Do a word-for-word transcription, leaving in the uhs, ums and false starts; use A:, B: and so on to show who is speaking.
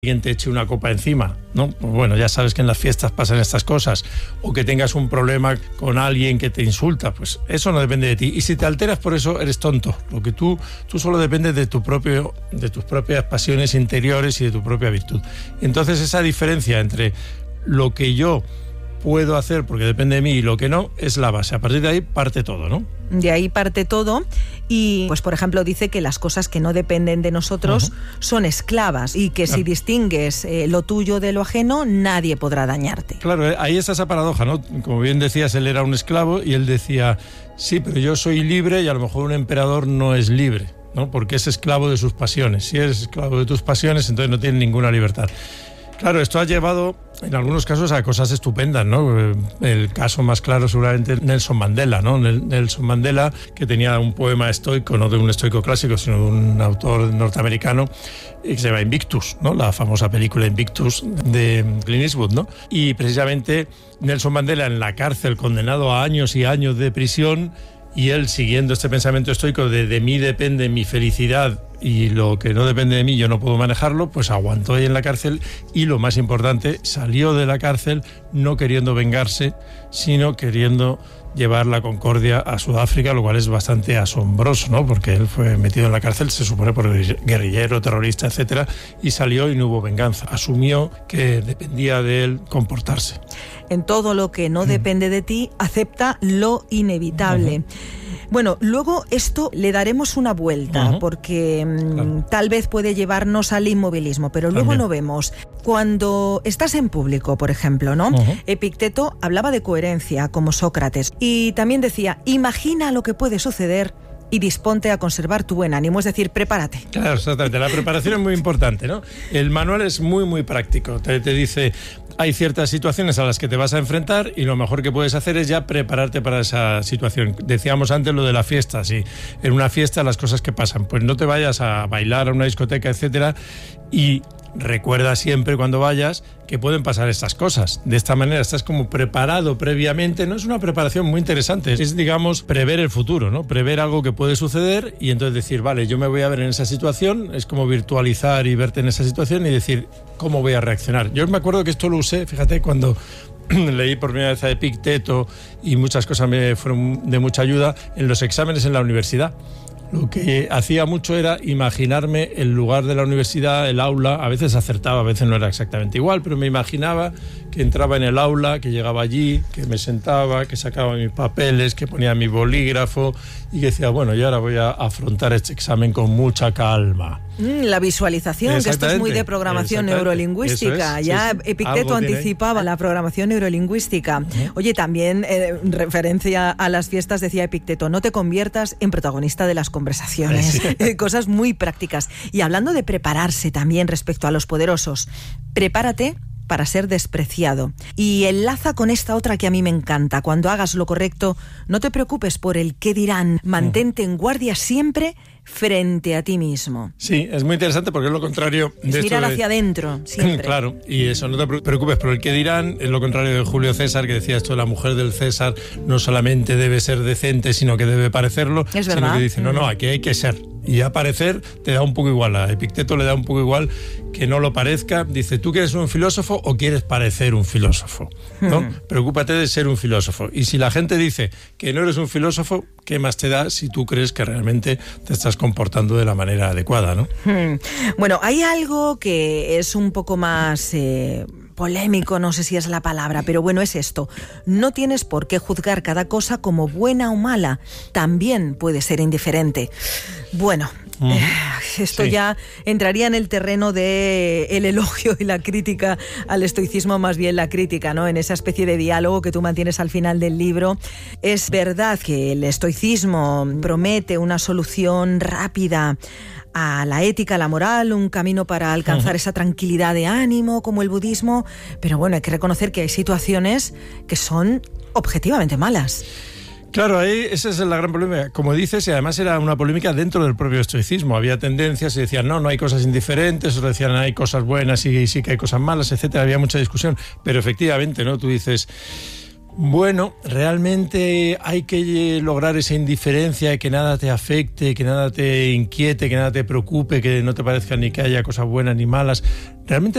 A: alguien te eche una copa encima, ¿no? Pues bueno, ya sabes que en las fiestas pasan estas cosas, o que tengas un problema con alguien que te insulta, pues eso no depende de ti. Y si te alteras por eso, eres tonto. Lo que tú, tú solo dependes de tu propio, de tus propias pasiones interiores y de tu propia virtud. Entonces esa diferencia entre lo que yo puedo hacer porque depende de mí y lo que no, es la base. A partir de ahí parte todo, ¿no?
B: De ahí parte todo y, pues por ejemplo, dice que las cosas que no dependen de nosotros uh-huh. son esclavas y que claro. si distingues eh, lo tuyo de lo ajeno, nadie podrá dañarte.
A: Claro, ahí está esa paradoja, ¿no? Como bien decías, él era un esclavo y él decía, sí, pero yo soy libre y a lo mejor un emperador no es libre, ¿no? Porque es esclavo de sus pasiones. Si eres esclavo de tus pasiones, entonces no tienes ninguna libertad. Claro, esto ha llevado en algunos casos a cosas estupendas, ¿no? El caso más claro seguramente Nelson Mandela, ¿no? Nelson Mandela, que tenía un poema estoico, no de un estoico clásico, sino de un autor norteamericano, que se llama Invictus, ¿no? La famosa película Invictus de Clint Eastwood, ¿no? Y precisamente Nelson Mandela en la cárcel, condenado a años y años de prisión, y él siguiendo este pensamiento estoico de de mí depende mi felicidad y lo que no depende de mí yo no puedo manejarlo, pues aguantó ahí en la cárcel y lo más importante, salió de la cárcel no queriendo vengarse, sino queriendo llevar la concordia a Sudáfrica, lo cual es bastante asombroso, ¿no? Porque él fue metido en la cárcel, se supone por guerrillero, terrorista, etcétera, y salió y no hubo venganza. Asumió que dependía de él comportarse.
B: En todo lo que no depende de ti, acepta lo inevitable. Uh-huh. Bueno, luego esto le daremos una vuelta, uh-huh. porque claro. tal vez puede llevarnos al inmovilismo, pero luego También. lo vemos. Cuando estás en público, por ejemplo, ¿no? Uh-huh. Epicteto hablaba de coherencia, como Sócrates, y también decía, imagina lo que puede suceder y disponte a conservar tu buen ánimo, es decir, prepárate. Claro,
A: exactamente. La preparación es muy importante, ¿no? El manual es muy, muy práctico. Te, te dice, hay ciertas situaciones a las que te vas a enfrentar y lo mejor que puedes hacer es ya prepararte para esa situación. Decíamos antes lo de la fiesta, sí. En una fiesta las cosas que pasan, pues no te vayas a bailar a una discoteca, etcétera, y recuerda siempre cuando vayas que pueden pasar estas cosas. De esta manera estás como preparado previamente. No es una preparación muy interesante, es, digamos, prever el futuro, ¿no? Prever algo que puede suceder y entonces decir, vale, yo me voy a ver en esa situación. Es como virtualizar y verte en esa situación y decir, ¿cómo voy a reaccionar? Yo me acuerdo que esto lo usé, fíjate, cuando leí por primera vez a Epicteto y muchas cosas me fueron de mucha ayuda en los exámenes en la universidad. Lo que hacía mucho era imaginarme el lugar de la universidad, el aula. A veces acertaba, a veces no era exactamente igual, pero me imaginaba que entraba en el aula, que llegaba allí, que me sentaba, que sacaba mis papeles, que ponía mi bolígrafo y que decía, bueno, y ahora voy a afrontar este examen con mucha calma.
B: Mm, la visualización, que esto es muy de programación neurolingüística. Es, ya sí, sí. Epicteto anticipaba la programación neurolingüística. Uh-huh. Oye, también eh, referencia a las fiestas, decía Epicteto, no te conviertas en protagonista de las conversaciones. Sí. Cosas muy prácticas. Y hablando de prepararse también respecto a los poderosos, prepárate para ser despreciado. Y enlaza con esta otra que a mí me encanta. Cuando hagas lo correcto, no te preocupes por el qué dirán. Mantente en guardia siempre frente a ti mismo.
A: Sí, es muy interesante porque es lo contrario de
B: es mirar
A: esto de...
B: hacia adentro, siempre.
A: Claro, y eso, no te preocupes por el qué dirán, es lo contrario de Julio César, que decía esto, la mujer del César no solamente debe ser decente, sino que debe parecerlo,
B: es
A: sino
B: verdad.
A: que dice, no, no, aquí hay que ser. Y a parecer te da un poco igual, a Epicteto le da un poco igual que no lo parezca. Dice, ¿tú quieres un filósofo o quieres parecer un filósofo? ¿No? Hmm. Preocúpate de ser un filósofo. Y si la gente dice que no eres un filósofo, ¿qué más te da si tú crees que realmente te estás comportando de la manera adecuada, ¿no?
B: Hmm. Bueno, hay algo que es un poco más... Eh... polémico, no sé si es la palabra, pero bueno, es esto. No tienes por qué juzgar cada cosa como buena o mala. También puede ser indiferente. Bueno, mm. eh, esto sí. ya entraría en el terreno de el elogio y la crítica al estoicismo, más bien la crítica, ¿no? En esa especie de diálogo que tú mantienes al final del libro. Es verdad que el estoicismo promete una solución rápida a la ética, a la moral, un camino para alcanzar uh-huh. esa tranquilidad de ánimo como el budismo, pero bueno, hay que reconocer que hay situaciones que son objetivamente malas.
A: Claro, ahí esa es la gran polémica. Como dices, y además era una polémica dentro del propio estoicismo. Había tendencias y decían, no, no hay cosas indiferentes, o decían, hay cosas buenas y sí que hay cosas malas, etcétera. Había mucha discusión, pero efectivamente, ¿no? Tú dices... Bueno, realmente hay que lograr esa indiferencia, que nada te afecte, que nada te inquiete, que nada te preocupe, que no te parezca ni que haya cosas buenas ni malas. Realmente